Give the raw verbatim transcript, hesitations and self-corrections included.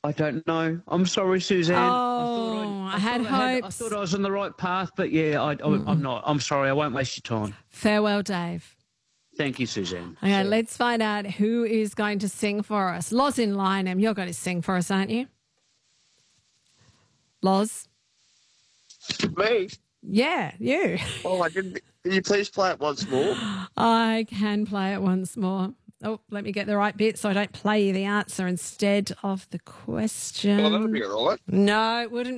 I don't know. I'm sorry, Suzanne. Oh, I, I, I had hopes. I, I thought I was on the right path, but yeah, I, I, I'm not. I'm sorry. I won't waste your time. Farewell, Dave. Thank you, Suzanne. Okay, See let's find out who is going to sing for us. Loz in Lyneham, you're going to sing for us, aren't you? Loz? Me? Yeah, you. Oh, I didn't. Can you please play it once more? I can play it once more. Oh, let me get the right bit so I don't play you the answer instead of the question. Oh, that'll be all right. No, it wouldn't